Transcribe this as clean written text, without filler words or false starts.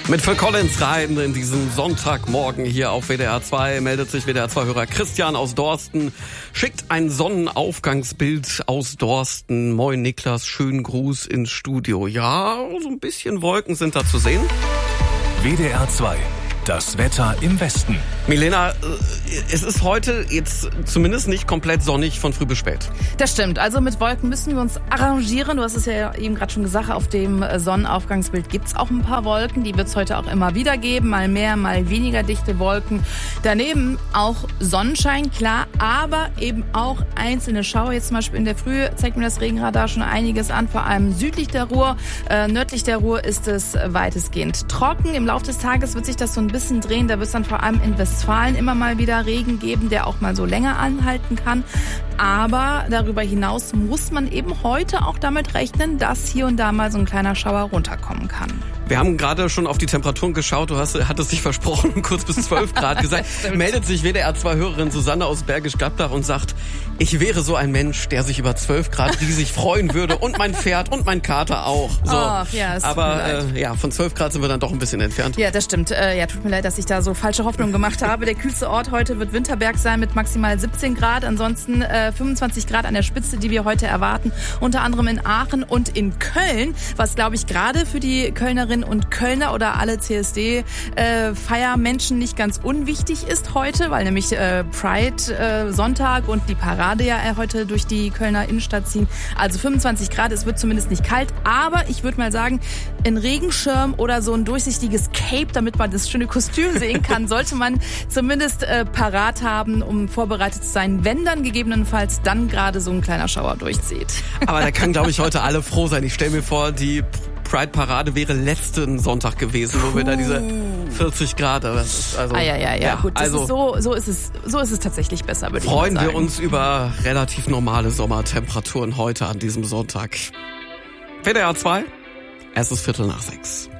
Mit Phil Collins rein in diesen Sonntagmorgen hier auf WDR 2 meldet sich WDR 2-Hörer Christian aus Dorsten, schickt ein Sonnenaufgangsbild aus Dorsten. Moin Niklas, schönen Gruß ins Studio. Ja, so ein bisschen Wolken sind da zu sehen. WDR 2. Das Wetter im Westen. Milena, es ist heute jetzt zumindest nicht komplett sonnig von früh bis spät. Das stimmt. Also mit Wolken müssen wir uns arrangieren. Du hast es ja eben gerade schon gesagt, auf dem Sonnenaufgangsbild gibt's auch ein paar Wolken. Die wird's heute auch immer wieder geben. Mal mehr, mal weniger dichte Wolken. Daneben auch Sonnenschein, klar, aber eben auch einzelne Schauer. Jetzt zum Beispiel in der Früh zeigt mir das Regenradar schon einiges an, vor allem südlich der Ruhr. Nördlich der Ruhr ist es weitestgehend trocken. Im Laufe des Tages wird sich das so ein bisschen drehen. Da wird es dann vor allem in Westfalen immer mal wieder Regen geben, der auch mal so länger anhalten kann. Aber darüber hinaus muss man eben heute auch damit rechnen, dass hier und da mal so ein kleiner Schauer runterkommen kann. Wir haben gerade schon auf die Temperaturen geschaut. Du hattest dich versprochen, kurz bis 12 Grad gesagt. Meldet sich WDR 2-Hörerin Susanne aus Bergisch Gladbach und sagt, ich wäre so ein Mensch, der sich über 12 Grad riesig freuen würde. Und mein Pferd und mein Kater auch. So. Oh, ja, aber von 12 Grad sind wir dann doch ein bisschen entfernt. Ja, das stimmt. Tut mir leid, dass ich da so falsche Hoffnung gemacht habe. Der kühlste Ort heute wird Winterberg sein mit maximal 17 Grad. Ansonsten 25 Grad an der Spitze, die wir heute erwarten. Unter anderem in Aachen und in Köln, was, glaube ich, gerade für die Kölnerinnen und Kölner oder alle CSD-Feiermenschen nicht ganz unwichtig ist heute, weil nämlich Pride Sonntag und die Parade ja heute durch die Kölner Innenstadt ziehen. Also 25 Grad, es wird zumindest nicht kalt, aber ich würde mal sagen, ein Regenschirm oder so ein durchsichtiges Cape, damit man das schöne Kostüm sehen kann, sollte man zumindest parat haben, um vorbereitet zu sein, wenn dann gegebenenfalls dann gerade so ein kleiner Schauer durchzieht. Aber da kann, glaube ich, heute alle froh sein. Ich stelle mir vor, die Pride-Parade wäre letzten Sonntag gewesen, wo wir da diese 40 Grad, aber das ist also... Gut, das also, ist so ist es tatsächlich besser, würde ich mal sagen. Freuen wir uns über relativ normale Sommertemperaturen heute an diesem Sonntag. WDR 2, es ist 5:45.